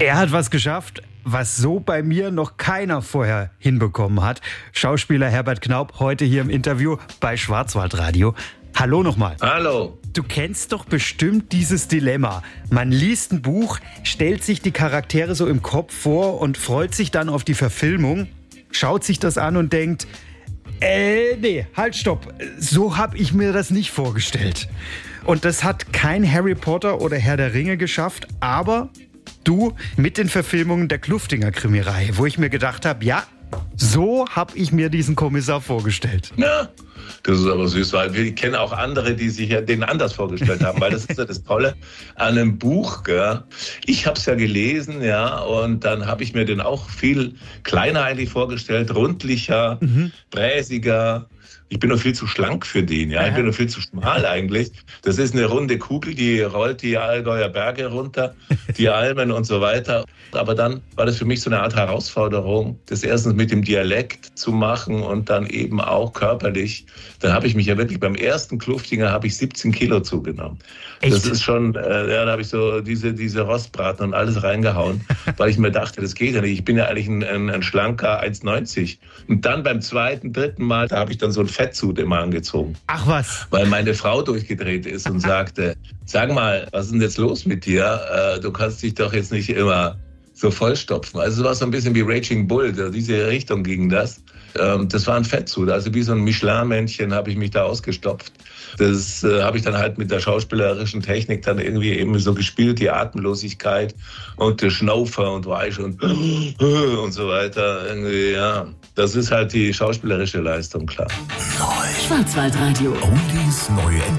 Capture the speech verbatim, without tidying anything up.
Er hat was geschafft, was so bei mir noch keiner vorher hinbekommen hat. Schauspieler Herbert Knaup heute hier im Interview bei Schwarzwaldradio. Hallo nochmal. Hallo. Du kennst doch bestimmt dieses Dilemma. Man liest ein Buch, stellt sich die Charaktere so im Kopf vor und freut sich dann auf die Verfilmung, schaut sich das an und denkt, äh, nee, halt, stopp. So habe ich mir das nicht vorgestellt. Und das hat kein Harry Potter oder Herr der Ringe geschafft, aber du mit den Verfilmungen der Kluftinger-Krimireihe, wo ich mir gedacht habe, ja, so habe ich mir diesen Kommissar vorgestellt. Ja, das ist aber süß, weil wir kennen auch andere, die sich ja den anders vorgestellt haben, weil das ist ja das Tolle an einem Buch. Gell? Ich habe es ja gelesen, ja, und dann habe ich mir den auch viel kleiner eigentlich vorgestellt, rundlicher, mhm. bräsiger. Ich bin noch viel zu schlank für den, ja. Ich bin noch viel zu schmal eigentlich. Das ist eine runde Kugel, die rollt die Allgäuer Berge runter, die Almen und so weiter. Aber dann war das für mich so eine Art Herausforderung, das erstens mit dem Dialekt zu machen und dann eben auch körperlich. Da habe ich mich ja wirklich beim ersten Kluftinger habe ich siebzehn Kilo zugenommen. Echt? Das ist schon, äh, ja, da habe ich so diese, diese Rostbraten und alles reingehauen, weil ich mir dachte, das geht ja nicht. Ich bin ja eigentlich ein, ein, ein schlanker eins neunzig. Und dann beim zweiten, dritten Mal, da habe ich dann so ein Fettzut immer angezogen. Ach was? Weil meine Frau durchgedreht ist und sagte, sag mal, was ist denn jetzt los mit dir? Äh, du kannst dich doch jetzt nicht immer so vollstopfen. Also es war so ein bisschen wie Raging Bull, diese Richtung ging das. Ähm, das war ein Fettzut, also wie so ein Michelin-Männchen habe ich mich da ausgestopft. Das äh, habe ich dann halt mit der schauspielerischen Technik dann irgendwie eben so gespielt, die Atemlosigkeit und der Schnaufer und Weich und und so weiter. Irgendwie, ja. Das ist halt die schauspielerische Leistung, klar. Neu. Schwarzwaldradio. Oldies neue Entdeckung.